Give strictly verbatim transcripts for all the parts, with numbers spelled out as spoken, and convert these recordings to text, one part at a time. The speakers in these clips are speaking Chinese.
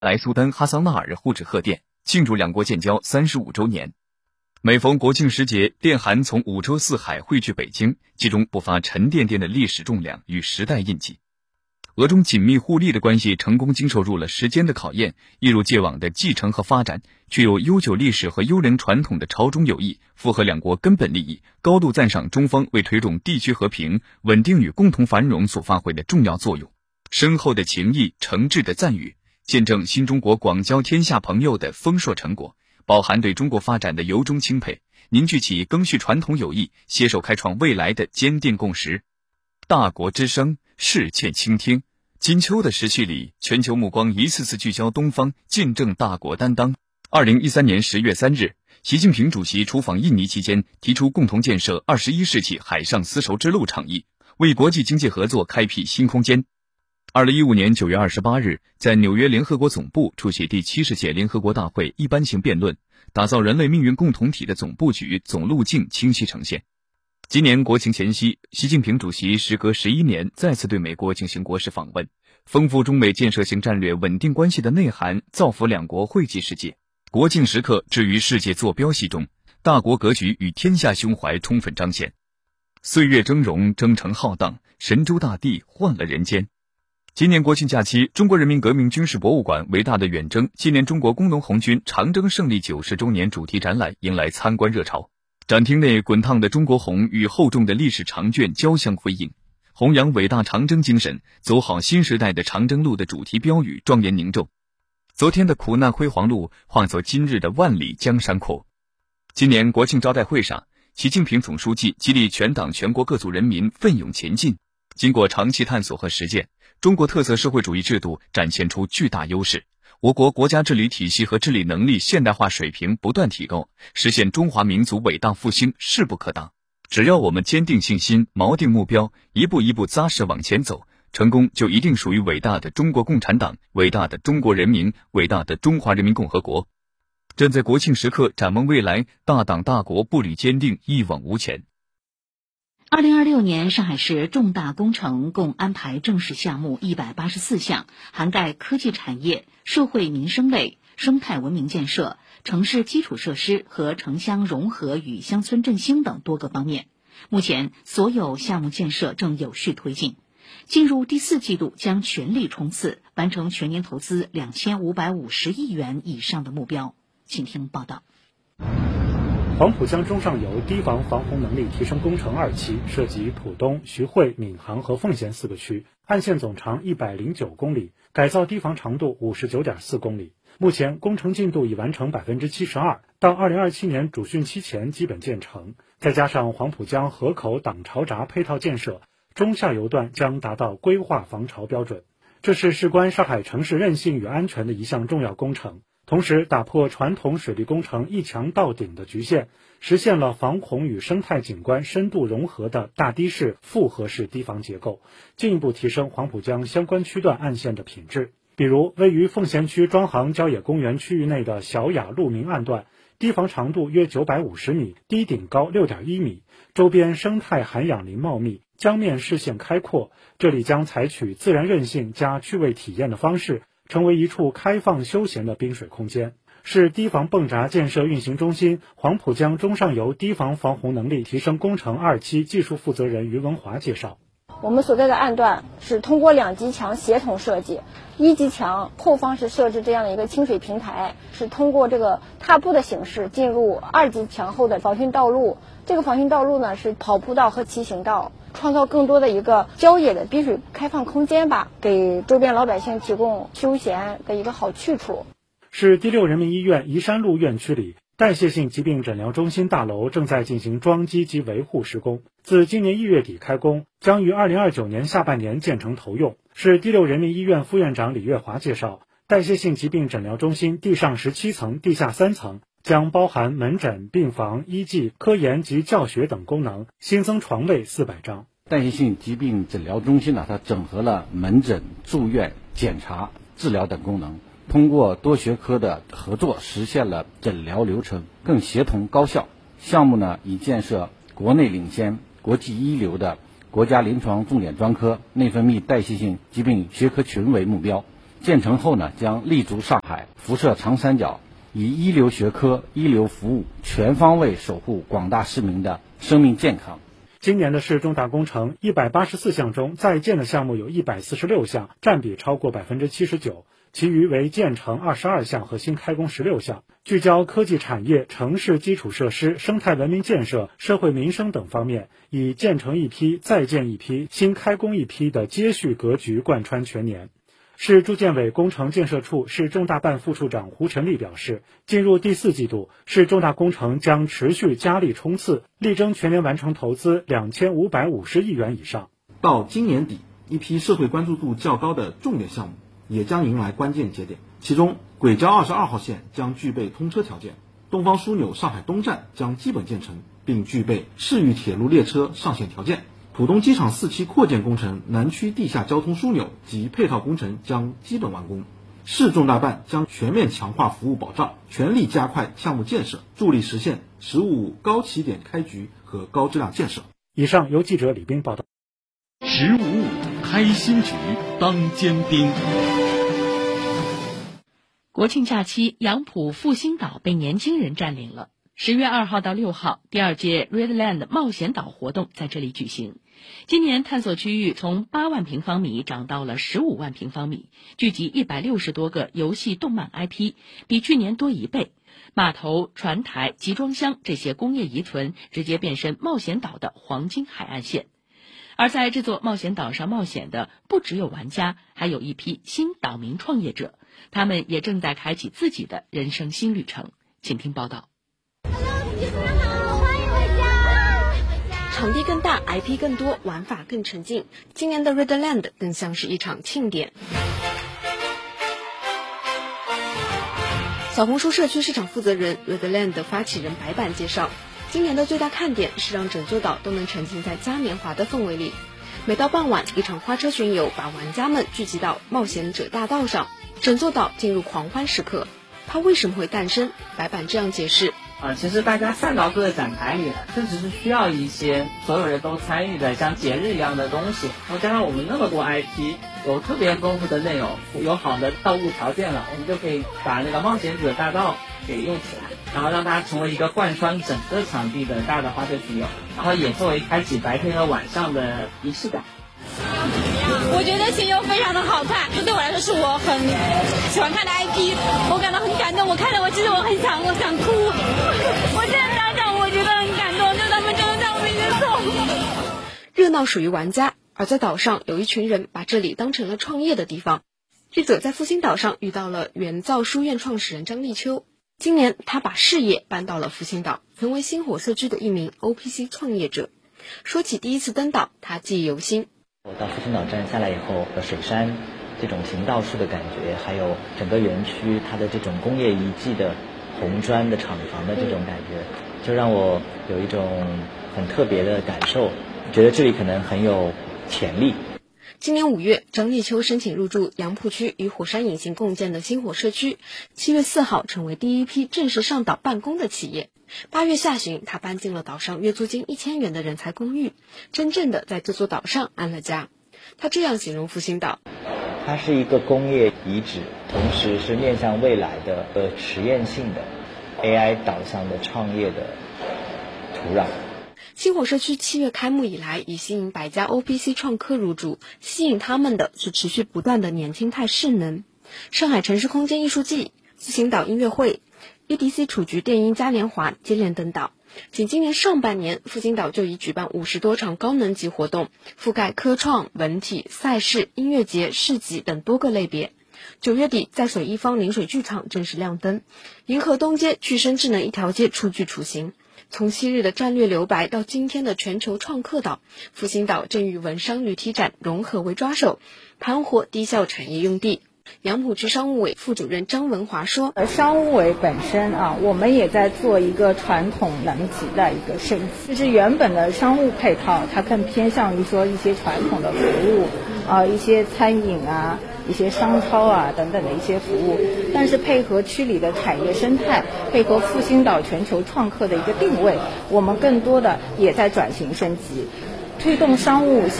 来苏丹哈桑纳尔互致贺电，庆祝两国建交三十五周年。每逢国庆时节，电函从五洲四海汇聚北京，其中不乏沉甸甸的历史重量与时代印记。俄中紧密互利的关系成功经受住了时间的考验，一如既往的继承和发展，具有悠久历史和优良传统的朝中友谊，符合两国根本利益，高度赞赏中方为推动地区和平、稳定与共同繁荣所发挥的重要作用。深厚的情谊、诚挚的赞誉，见证新中国广交天下朋友的丰硕成果，饱含对中国发展的由衷钦佩，凝聚起赓续传统友谊、携手开创未来的坚定共识。大国之声，世切倾听。金秋的时序里，全球目光一次次聚焦东方，见证大国担当。二零一三年十月三日，习近平主席出访印尼期间，提出共同建设二十一世纪海上丝绸之路倡议，为国际经济合作开辟新空间。二零一五年九月二十八日，在纽约联合国总部出席第七十届联合国大会一般性辩论，打造人类命运共同体的总布局、总路径清晰呈现。今年国庆前夕，习近平主席时隔十一年再次对美国进行国事访问，丰富中美建设性战略稳定关系的内涵，造福两国惠及世界。国庆时刻置于世界坐标系中，大国格局与天下胸怀充分彰显。岁月峥嵘，征程浩荡，神州大地换了人间。今年国庆假期，中国人民革命军事博物馆伟大的远征纪念中国工农红军长征胜利九十周年主题展览迎来参观热潮。展厅内滚烫的中国红与厚重的历史长卷交相辉映，弘扬伟大长征精神，走好新时代的长征路的主题标语庄严凝重。昨天的苦难辉煌路化作今日的万里江山阔。今年国庆招待会上，习近平总书记激励全党全国各族人民奋勇前进。经过长期探索和实践，中国特色社会主义制度展现出巨大优势，我国国家治理体系和治理能力现代化水平不断提高，实现中华民族伟大复兴势不可挡。只要我们坚定信心，锚定目标，一步一步扎实往前走，成功就一定属于伟大的中国共产党、伟大的中国人民、伟大的中华人民共和国。站在国庆时刻展望未来，大党大国步履坚定，一往无前。 二零二六年上海市重大工程共安排正式项目一百八十四项，涵盖科技产业、社会民生类、生态文明建设、城市基础设施和城乡融合与乡村振兴等多个方面。目前，所有项目建设正有序推进。进入第四季度将全力冲刺，完成全年投资两千五百五十亿元以上的目标。请听报道。 黄浦江中上游堤防防洪能力提升工程二期涉及浦东、徐汇、闵行和奉贤四个区，岸线总长一百零九公里，改造堤防长度五十九点四公里。目前工程进度已完成百分之七十二，到二零二七年主汛期前基本建成。再加上黄浦江河口挡潮闸配套建设，中下游段将达到规划防潮标准。这是事关上海城市韧性与安全的一项重要工程。同时打破传统水利工程一墙到顶的局限，实现了防洪与生态景观深度融合的大堤式复合式堤防结构，进一步提升黄浦江相关区段岸线的品质。比如位于奉贤区庄行郊野公园区域内的小雅路明岸段，堤防长度约九百五十米，堤顶高 六点一米，周边生态涵养林茂密，江面视线开阔。这里将采取自然韧性加趣味体验的方式，成为一处开放休闲的滨水空间。市堤防泵闸建设运行中心黄浦江中上游堤防防洪能力提升工程二期技术负责人于文华介绍， 我们所在的岸段是通过两级墙协同设计，一级墙后方是设置这样的一个清水平台，是通过这个踏步的形式进入二级墙后的防汛道路。这个防汛道路呢是跑步道和骑行道，创造更多的一个郊野的滨水开放空间吧，给周边老百姓提供休闲的一个好去处。 市第六人民医院宜山路院区里，代谢性疾病诊疗中心大楼正在进行装机及维护施工，自今年一月底开工，将于二零二九年下半年建成投用。市第六人民医院副院长李月华介绍，代谢性疾病诊疗中心地上十七层、地下三层，将包含门诊、病房、医技、科研及教学等功能，新增床位四百张。 代谢性疾病诊疗中心呢，它整合了门诊、住院、检查、治疗等功能，通过多学科的合作，实现了诊疗流程更协同高效。项目呢，以建设国内领先、国际一流的国家临床重点专科内分泌代谢性疾病学科群为目标， 建成后呢，将立足上海，辐射长三角，以一流学科、一流服务全方位守护广大市民的生命健康。 今年的市重大工程一百八十四项中，在建的项目有一百四十六项，占比超过百分之七十九，其余为建成二十二项和新开工十六项，聚焦科技产业、城市基础设施、生态文明建设、社会民生等方面，以建成一批、再建一批、新开工一批的接续格局贯穿全年。市住建委工程建设处市重大办副处长胡晨立表示，进入第四季度，市重大工程将持续加力冲刺，力争全年完成投资两千五百五十亿元以上。 到今年底，一批社会关注度较高的重点项目也将迎来关键节点，其中轨交二十二号线将具备通车条件，东方枢纽上海东站将基本建成，并具备市域铁路列车上线条件。浦东机场四期扩建工程南区地下交通枢纽及配套工程将基本完工。市重大办将全面强化服务保障，全力加快项目建设，助力实现“十五五”高起点开局和高质量建设。 以上由记者李斌报道。 十五五开新局，当尖兵。 国庆假期，杨浦复兴岛被年轻人占领了。十月二号到六号，第二届 Redland 冒险岛活动在这里举行。今年探索区域从八万平方米涨到了十五万平方米，聚集一百六十多个游戏动漫 I P， 比去年多一倍。码头、船台、集装箱这些工业遗存直接变身冒险岛的黄金海岸线。而在这座冒险岛上冒险的不只有玩家，还有一批新岛民创业者，他们也正在开启自己的人生新旅程。请听报道。 场地更大 ，I P 更多，玩法更沉浸。今年的 Redland 更像是一场庆典。小红书社区市场负责人 Redland 的发起人白板介绍，今年的最大看点是让整座岛都能沉浸在嘉年华的氛围里。每到傍晚，一场花车巡游把玩家们聚集到冒险者大道上，整座岛进入狂欢时刻。它为什么会诞生？白板这样解释。 啊，其实大家散到各个展台里来，这只是需要一些所有人都参与的像节日一样的东西。然后加上我们那么多 I P， 有特别丰富的内容，有好的道路条件了，我们就可以把那个冒险者大道给用起来，然后让它成为一个贯穿整个场地的大的花车巡游，然后也作为开启白天和晚上的仪式感。 我觉得巡游非常的好看，这对我来说是我很喜欢看的 I P， 我感到很感动。我看着我其实我很想我想哭，我现在想想我觉得很感动，就他们真的在我面前走。 热闹属于玩家，而在岛上有一群人把这里当成了创业的地方。记者在复兴岛上遇到了原造书院创始人张立秋，今年他把事业搬到了复兴岛，成为星火社区的一名 O P C 创业者。说起第一次登岛，他记忆犹新。 我到复兴岛站下来以后，水山这种行道树的感觉，还有整个园区它的这种工业遗迹的红砖的厂房的这种感觉，就让我有一种很特别的感受，觉得这里可能很有潜力。 今年五月，张立秋申请入驻杨浦区与火山引擎共建的星火社区，七月四号成为第一批正式上岛办公的企业。八月下旬，他搬进了岛上月租金一千元的人才公寓，真正的在这座岛上安了家。他这样形容复兴岛： 它是一个工业遗址，同时是面向未来的呃实验性的 A I 导向的创业的土壤。 星火社区七月开幕以来，已吸引百家 O P C 创科入驻，吸引他们的是持续不断的年轻态势能。上海城市空间艺术季、复兴岛音乐会、E D C 楚局电音嘉年华接连登岛。仅今年上半年，复兴岛就已举办五十多场高能级活动，覆盖科创、文体、赛事、音乐节、市集等多个类别。九月底，在水一方临水剧场正式亮灯，银河东街、具身智能一条街初具雏形。从昔日的战略留白到今天的全球创客岛，复兴岛正与文商旅体展融合为抓手，盘活低效产业用地。杨浦区商务委副主任张文华说， 呃，商务委本身啊，我们也在做一个传统能级的一个升级，就是原本的商务配套，它更偏向于说一些传统的服务啊，一些餐饮啊，一些商超啊等等的一些服务，但是配合区里的产业生态，配合复兴岛全球创客的一个定位，我们更多的也在转型升级，推动商务像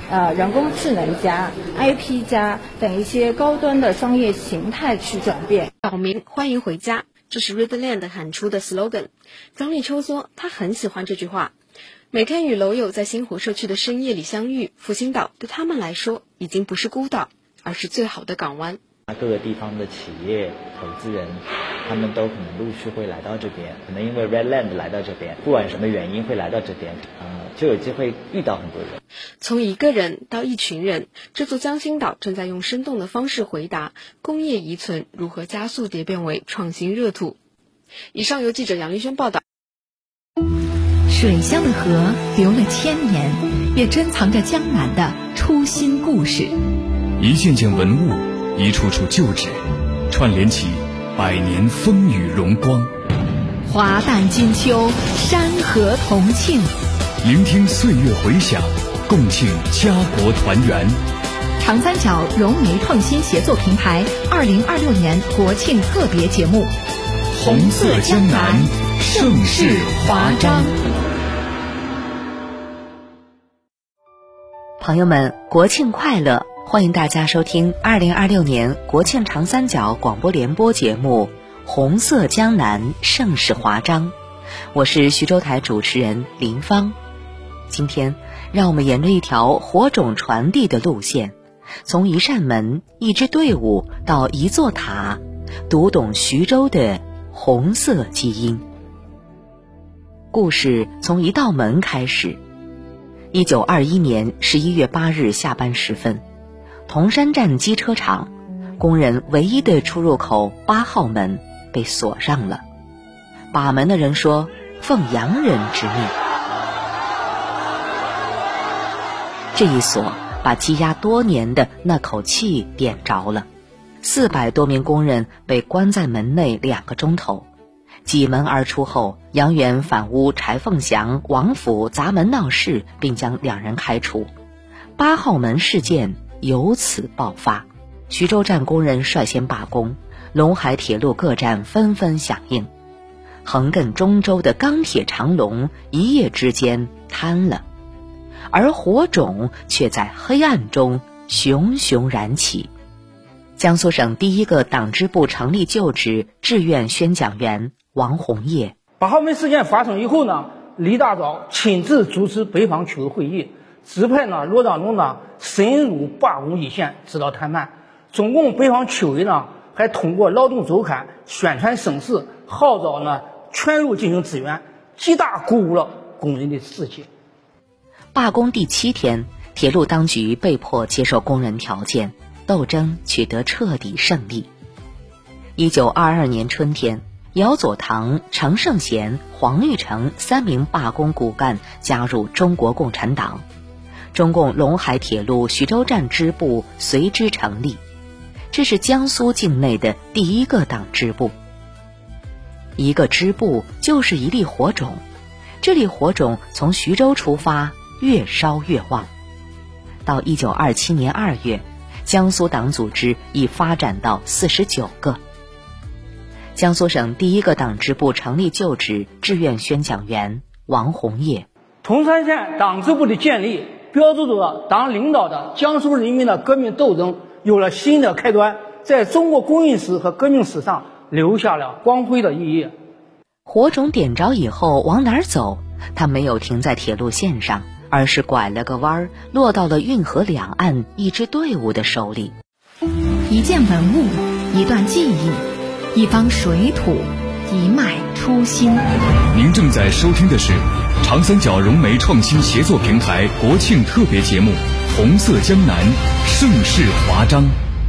呃人工智能加 I P 加等一些高端的商业形态去转变。 岛民欢迎回家，这是 Redland 喊出的 slogan。张立秋说他很喜欢这句话。每天与楼友在星火社区的深夜里相遇，复兴岛对他们来说已经不是孤岛，而是最好的港湾。 各个地方的企业投资人，他们都可能陆续会来到这边，可能因为 Redland 来到这边，不管什么原因会来到这边，呃，就有机会遇到很多人。 从一个人到一群人，这座江心岛正在用生动的方式回答工业遗存如何加速蝶变为创新热土。以上由记者杨丽轩报道。 水乡的河流了千年，也珍藏着江南的初心故事。 一件件文物，一处处旧址，串联起百年风雨荣光。 华诞金秋，山河同庆， 聆听岁月回响，共庆家国团圆。 长三角融媒创新协作平台二零二六年国庆特别节目， 红色江南，盛世华章。 朋友们，国庆快乐！欢迎大家收听二零二六年国庆长三角广播联播节目《红色江南，盛世华章》。我是徐州台主持人林芳。今天，让我们沿着一条火种传递的路线，从一扇门、一支队伍到一座塔，读懂徐州的红色基因。故事从一道门开始。一九二一年十一月八日下班时分，铜山站机车厂工人唯一的出入口八号门被锁上了。把门的人说：“奉洋人之命。”这一锁把积压多年的那口气点着了。四百多名工人被关在门内两个钟头。挤门而出后，杨元反诬柴凤祥、王府砸门闹事，并将两人开除。八号门事件由此爆发，徐州站工人率先罢工，陇海铁路各站纷纷响应，横亘中州的钢铁长龙一夜之间瘫了，而火种却在黑暗中熊熊燃起。江苏省第一个党支部成立就职志愿宣讲员王洪业。 八号门事件发生以后呢，李大钊亲自主持北方区委会议，指派呢罗章龙呢深入罢工一线指导谈判。中共北方区委呢还通过劳动周刊宣传声势，号召呢全路进行支援，极大鼓舞了工人的士气。 罢工第七天，铁路当局被迫接受工人条件，斗争取得彻底胜利。一九二二年春天，姚佐堂、程胜贤、黄玉成三名罢工骨干加入中国共产党，中共陇海铁路徐州站支部随之成立。这是江苏境内的第一个党支部。一个支部就是一粒火种，这粒火种从徐州出发，越烧越旺。到一九二七年二月，江苏党组织已发展到四十九个。江苏省第一个党支部成立就职志愿宣讲员王洪业。 铜山县党支部的建立，标志着党领导的江苏人民的革命斗争有了新的开端，在中国工运史和革命史上留下了光辉的意义。 火种点着以后往哪儿走？他没有停在铁路线上，而是拐了个弯，落到了运河两岸一支队伍的手里。 一件文物，一段记忆，一方水土，一脉初心。 您正在收听的是长三角融媒创新协作平台国庆特别节目《红色江南，盛世华章》。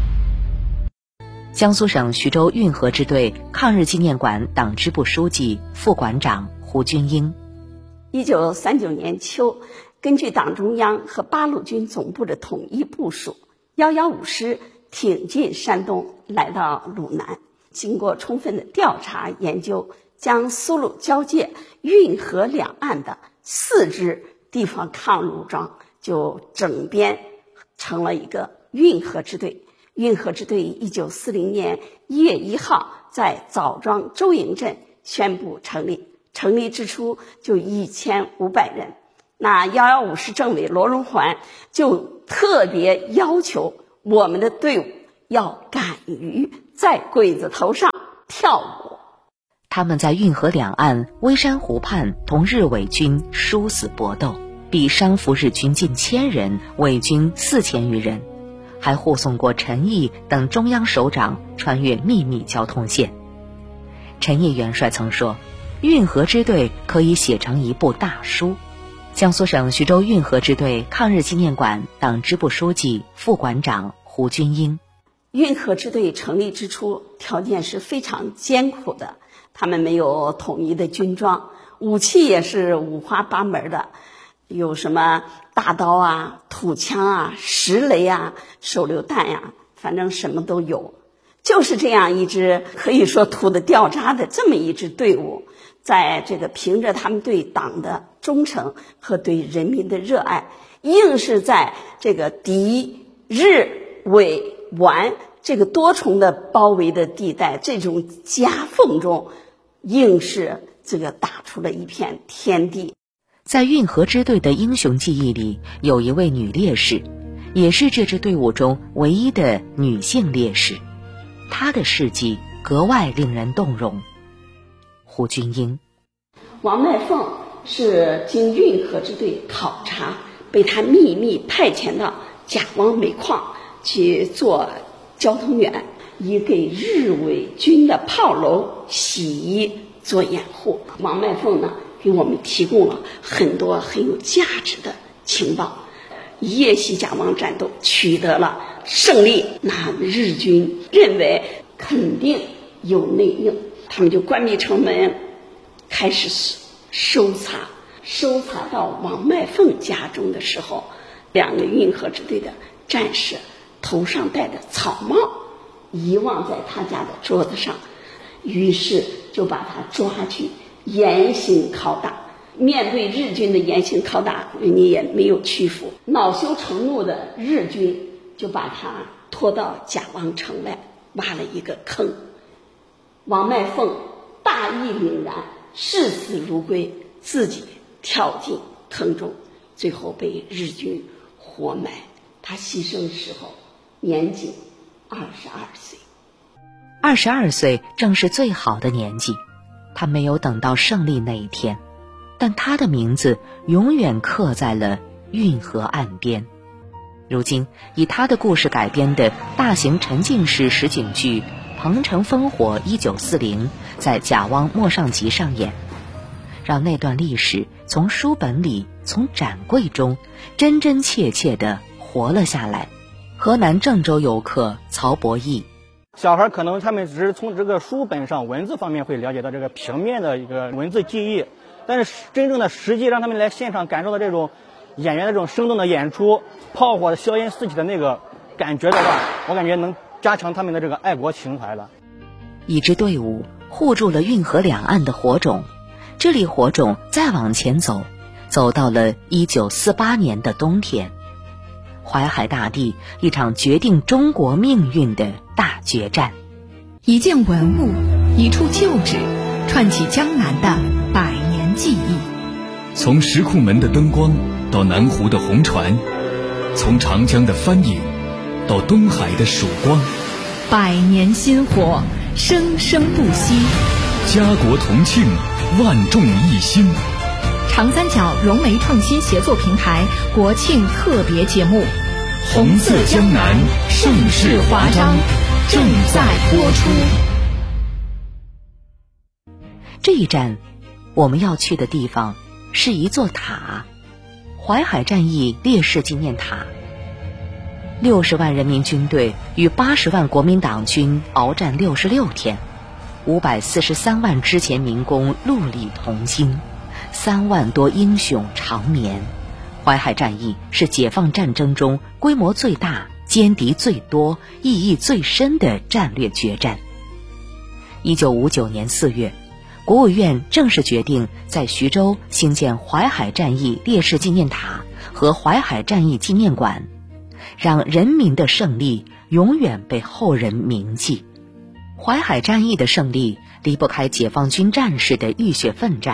江苏省徐州运河支队抗日纪念馆党支部书记、副馆长胡军英。 一九三九年秋，根据党中央和八路军总部的统一部署，一一五师挺进山东，来到鲁南。经过充分的调查研究，将苏鲁交界、运河两岸的四支地方抗日武装就整编成了一个运河支队。运河支队一九四零年一月一号在枣庄周营镇宣布成立。成立之初就一千五百人， 那一一五师政委罗荣桓就特别要求我们的队伍要敢于在鬼子头上跳舞。 他们在运河两岸微山湖畔同日伪军殊死搏斗，毙伤俘日军近千人，伪军四千余人，还护送过陈毅等中央首长穿越秘密交通线。陈毅元帅曾说，运河支队可以写成一部大书。江苏省徐州运河支队抗日纪念馆党支部书记、副馆长胡军英： 运河支队成立之初，条件是非常艰苦的，他们没有统一的军装，武器也是五花八门的，有什么大刀啊、土枪啊、石雷啊、手榴弹呀、啊，反正什么都有。就是这样一支可以说土的掉渣的这么一支队伍，在这个凭着他们对党的忠诚和对人民的热爱，硬是在这个敌日伪皖这个多重的包围的地带，这种夹缝中，硬是这个打出了一片天地。 在运河支队的英雄记忆里，有一位女烈士，也是这支队伍中唯一的女性烈士，她的事迹格外令人动容。胡军英： 王麦凤是经运河支队考察，被他秘密派遣到甲汪煤矿去做交通员，以给日伪军的炮楼洗衣做掩护。王麦凤呢，给我们提供了很多很有价值的情报。夜袭甲汪战斗取得了胜利，那日军认为肯定有内应，他们就关闭城门，开始搜查。搜查到王麦凤家中的时候，两个运河支队的战士头上戴的草帽遗忘在他家的桌子上，于是就把他抓去严刑拷打。面对日军的严刑拷打，人家也没有屈服，恼羞成怒的日军就把他拖到甲汪城外挖了一个坑。王麦凤大义凛然，视死如归，自己跳进坑中，最后被日军活埋。他牺牲的时候年仅二十二岁。 二十二岁正是最好的年纪，他没有等到胜利那一天，但他的名字永远刻在了运河岸边。如今以他的故事改编的大型沉浸式实景剧《鹏城烽火一九四零》在甲汪莫上集上演，让那段历史从书本里、从展柜中真真切切地活了下来。河南郑州游客曹博义： 小孩可能他们只是从这个书本上文字方面会了解到这个平面的一个文字记忆，但是真正的实际让他们来现场感受到这种演员的这种生动的演出，炮火的硝烟四起的那个感觉的话，我感觉能加强他们的这个爱国情怀了。 一支队伍护住了运河两岸的火种，这里火种再往前走，走到了一九四八年的冬天。淮海大地，一场决定中国命运的大决战。 一件文物，一处旧址，串起江南的百年记忆。 从石库门的灯光到南湖的红船，从长江的帆影到东海的曙光， 百年薪火，生生不息。 家国同庆，万众一心。 长三角融媒创新协作平台国庆特别节目《 红色江南，盛世华章》正在播出。 这一站，我们要去的地方是一座塔——淮海战役烈士纪念塔。六十万人民军队与八十万国民党军鏖战六十六天，五百四十三万之前民工戮力同心。三万多英雄长眠。淮海战役是解放战争中规模最大、歼敌最多、意义最深的战略决战。一九五九年四月，国务院正式决定在徐州兴建淮海战役烈士纪念塔和淮海战役纪念馆，让人民的胜利永远被后人铭记。淮海战役的胜利离不开解放军战士的浴血奋战，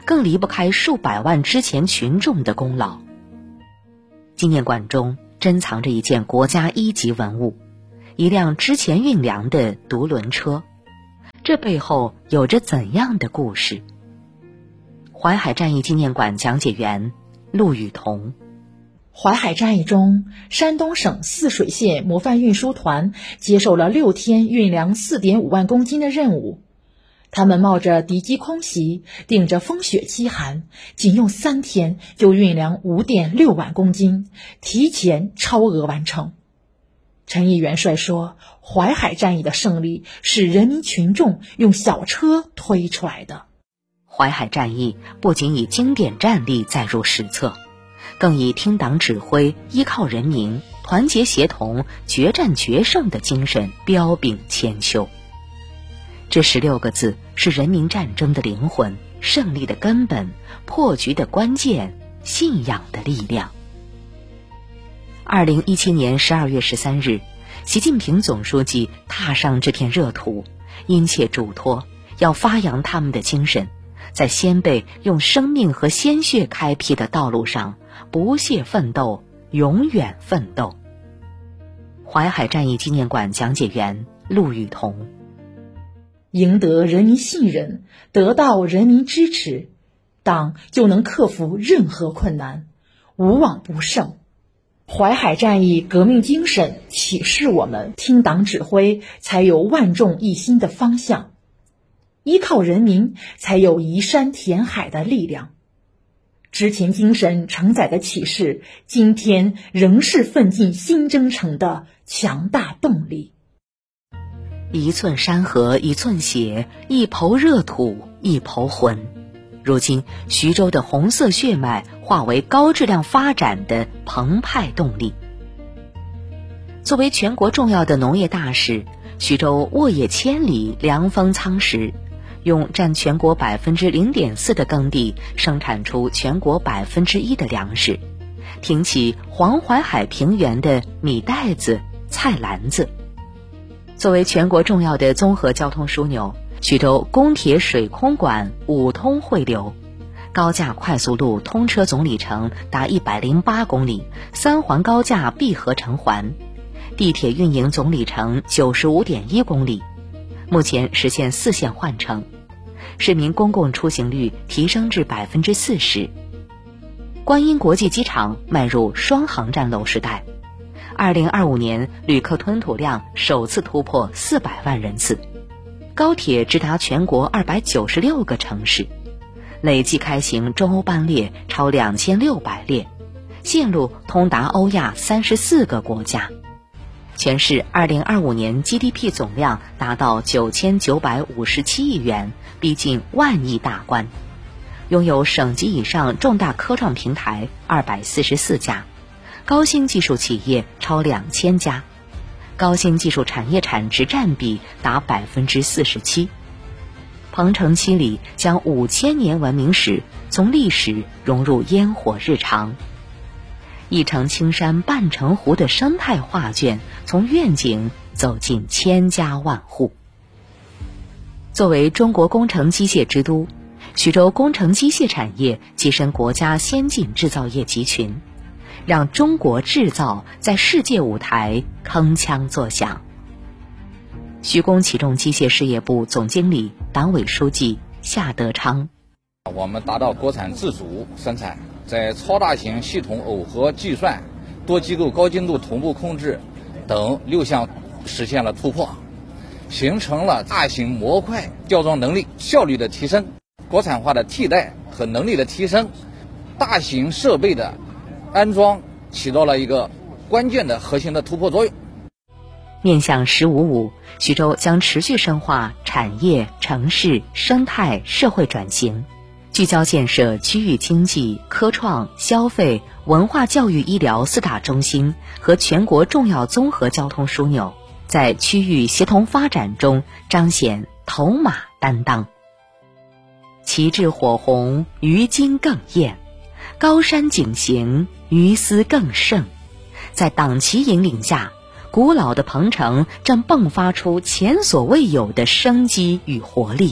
更离不开数百万之前群众的功劳。纪念馆中珍藏着一件国家一级文物，一辆之前运粮的独轮车，这背后有着怎样的故事？淮海战役纪念馆讲解员陆雨桐。 淮海战役中，山东省泗水县模范运输团接受了六天运粮 四点五万公斤的任务。他们冒着敌机空袭，顶着风雪凄寒，仅用三天就运粮 五点六万公斤，提前超额完成。陈毅元帅说，淮海战役的胜利是人民群众用小车推出来的。 淮海战役不仅以经典战例载入史册，更以听党指挥、依靠人民、团结协同、决战决胜的精神彪炳千秋。这十六个字是人民战争的灵魂，胜利的根本，破局的关键，信仰的力量。二零一七年十二月十三日，习近平总书记踏上这片热土，殷切嘱托要发扬他们的精神，在先辈用生命和鲜血开辟的道路上不懈奋斗，永远奋斗。淮海战役纪念馆讲解员陆雨桐。 赢得人民信任，得到人民支持，党就能克服任何困难，无往不胜。淮海战役革命精神启示我们，听党指挥才有万众一心的方向，依靠人民才有移山填海的力量。之前精神承载的启示，今天仍是奋进新征程的强大动力。 一寸山河一寸血，一抔热土一抔魂。如今徐州的红色血脉化为高质量发展的澎湃动力。作为全国重要的农业大市，徐州沃野千里，粮丰仓实，用占全国百分之零点四的耕地生产出全国百分之一的粮食，挺起黄淮海平原的米袋子、菜篮子。作为全国重要的综合交通枢纽，徐州公铁水空管五通汇流，高架快速路通车总里程达一百零八公里，三环高架闭合成环，地铁运营总里程九十五点一公里，目前实现四线换乘，市民公共出行率提升至百分之四十。观音国际机场迈入双航站楼时代。二零二五年旅客吞吐量首次突破四百万人次，高铁直达全国二百九十六个城市，累计开行中欧班列超两千六百列，线路通达欧亚三十四个国家。全市二零二五年 G D P 总量达到九千九百五十七亿元，逼近万亿大关，拥有省级以上重大科创平台二百四十四家，高新技术企业超两千家，高新技术产业产值占比达百分之四十七。鹏程七里将五千年文明史从历史融入烟火日常，一城青山半城湖的生态画卷从愿景走进千家万户。作为中国工程机械之都，徐州工程机械产业跻身国家先进制造业集群，让中国制造在世界舞台铿锵作响。徐工启重机械事业部总经理、党委书记夏德昌。 我们达到国产自主生产，在超大型系统耦合计算、多机构高精度同步控制等六项实现了突破，形成了大型模块吊装能力、效率的提升、国产化的替代和能力的提升，大型设备的安装起到了一个关键的核心的突破作用。 面向“十五五”，徐州将持续深化产业、城市、生态、社会转型，聚焦建设区域经济、科创、消费、文化教育医疗四大中心和全国重要综合交通枢纽，在区域协同发展中彰显头马担当。旗帜火红，鱼金更艳；高山景行，鱼丝更盛。在党旗引领下，古老的鹏程正迸发出前所未有的生机与活力。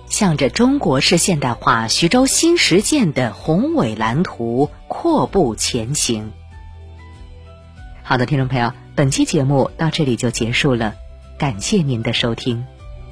向着中国式现代化徐州新实践的宏伟蓝图阔步前行。好的，听众朋友，本期节目到这里就结束了，感谢您的收听。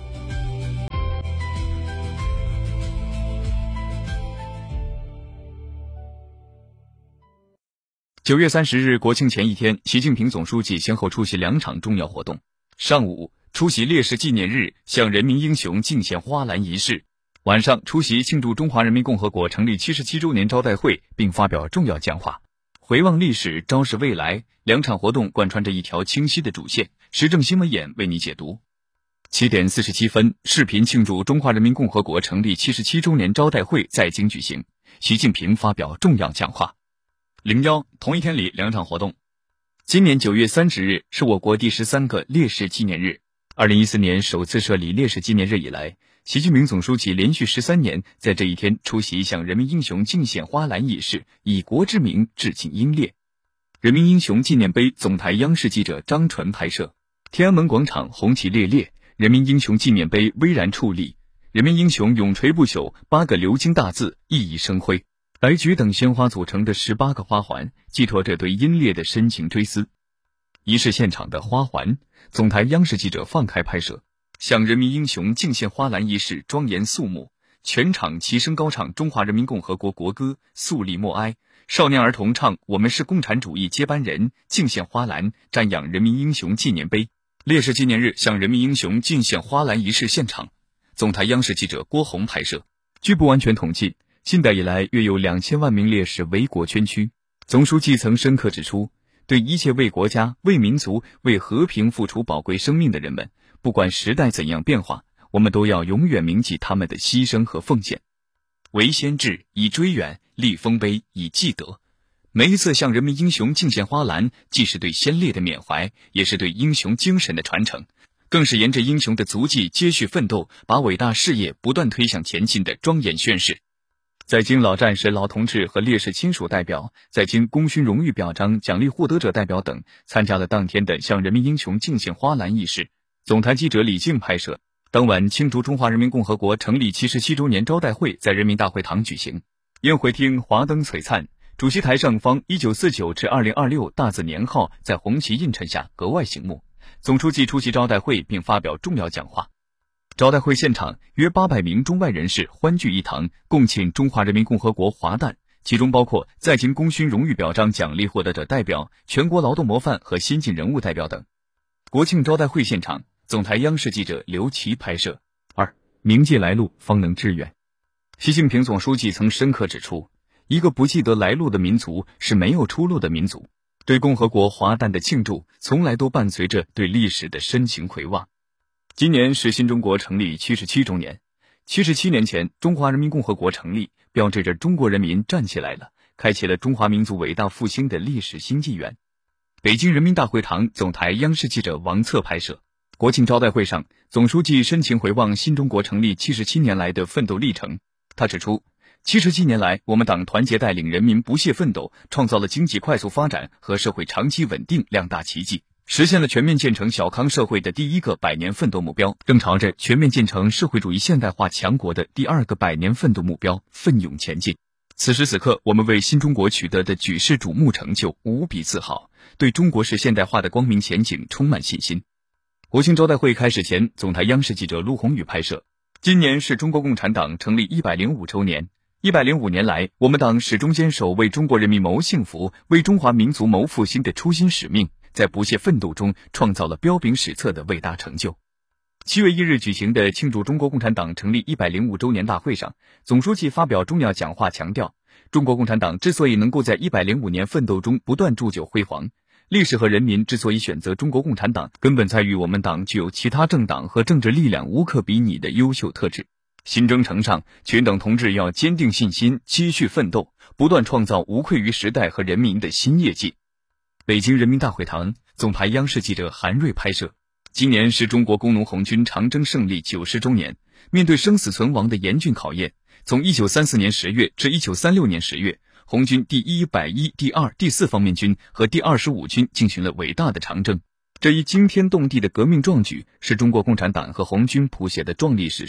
九月三十日国庆前一天，习近平总书记先后出席两场重要活动。上午出席烈士纪念日向人民英雄敬献花篮仪式，晚上出席庆祝中华人民共和国成立七十七周年招待会并发表重要讲话。回望历史，昭示未来，两场活动贯穿着一条清晰的主线，时政新闻眼为你解读。七点四十七分，视频庆祝中华人民共和国成立七十七周年招待会在京举行，习近平发表重要讲话。零一同一天里两场活动。今年九月三十日是我国第十三个烈士纪念日。二零一四年首次设立烈士纪念日以来，习近平总书记连续十三年在这一天出席向人民英雄敬献花篮仪式，以国之名致敬英烈。人民英雄纪念碑总台央视记者张纯拍摄。天安门广场红旗猎猎，人民英雄纪念碑巍然矗立，人民英雄永垂不朽八个鎏金大字熠熠生辉。白菊等鲜花组成的十八个花环，寄托着对英烈的深情追思。仪式现场的花环，总台央视记者放开拍摄。向人民英雄敬献花篮仪式庄严肃穆，全场齐声高唱中华人民共和国国歌，肃立默哀。少年儿童唱我们是共产主义接班人，敬献花篮，瞻仰人民英雄纪念碑。烈士纪念日向人民英雄敬献花篮仪式现场，总台央视记者郭红拍摄。据不完全统计，近代以来约有两千万名烈士为国捐躯。总书记曾深刻指出，对一切为国家、为民族、为和平付出宝贵生命的人们，不管时代怎样变化，我们都要永远铭记他们的牺牲和奉献。为先志以追远，立丰碑以继德。每一次向人民英雄敬献花篮，既是对先烈的缅怀，也是对英雄精神的传承，更是沿着英雄的足迹接续奋斗，把伟大事业不断推向前进的庄严宣誓。在京老战士、老同志和烈士亲属代表，在京功勋荣誉表彰、奖励获得者代表等参加了当天的向人民英雄敬献花篮仪式。总台记者李静拍摄。当晚庆祝中华人民共和国成立七十七周年招待会在人民大会堂举行，宴会厅华灯璀璨，主席台上方一九四九至二零二六大字年号在红旗映衬下格外醒目。总书记出席招待会并发表重要讲话。招待会现场约八百名中外人士欢聚一堂，共庆中华人民共和国华诞，其中包括在京功勋荣誉表彰奖励获得者代表、全国劳动模范和先进人物代表等。国庆招待会现场，总台央视记者刘琦拍摄。二、铭记来路，方能致远。习近平总书记曾深刻指出，一个不记得来路的民族是没有出路的民族。对共和国华诞的庆祝，从来都伴随着对历史的深情回望。今年是新中国成立七十七周年，七十七年前，中华人民共和国成立，标志着中国人民站起来了，开启了中华民族伟大复兴的历史新纪元。北京人民大会堂总台央视记者王策拍摄。国庆招待会上，总书记深情回望新中国成立七十七年来的奋斗历程。他指出，七十七年来，我们党团结带领人民不懈奋斗，创造了经济快速发展和社会长期稳定两大奇迹，实现了全面建成小康社会的第一个百年奋斗目标，正朝着全面建成社会主义现代化强国的第二个百年奋斗目标奋勇前进。此时此刻，我们为新中国取得的举世瞩目成就无比自豪，对中国式现代化的光明前景充满信心。国庆招待会开始前，总台央视记者陆宏宇拍摄。今年是中国共产党成立一百零五周年。一百零五年来，我们党始终坚守为中国人民谋幸福、为中华民族谋复兴的初心使命，在不懈奋斗中创造了彪炳史册的伟大成就。七月一日举行的庆祝中国共产党成立一百零五周年大会上，总书记发表重要讲话，强调，中国共产党之所以能够在一百零五年奋斗中不断铸就辉煌，历史和人民之所以选择中国共产党，根本在于我们党具有其他政党和政治力量无可比拟的优秀特质。新征程上，群党同志要坚定信心，继续奋斗，不断创造无愧于时代和人民的新业绩。北京人民大会堂总台央视记者韩瑞拍摄。今年是中国工农红军长征胜利九十周年，面对生死存亡的严峻考验，从一九三四年十月至一九三六年十月，红军第一百一、第二、第四方面军和第二十五军进行了伟大的长征。这一惊天动地的革命壮举，是中国共产党和红军谱写的壮丽史诗。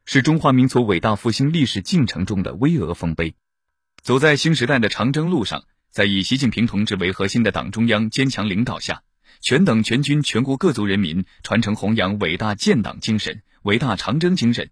是中华民族伟大复兴历史进程中的巍峨丰碑。走在新时代的长征路上，在以习近平同志为核心的党中央坚强领导下，全党全军全国各族人民传承弘扬伟大建党精神、伟大长征精神，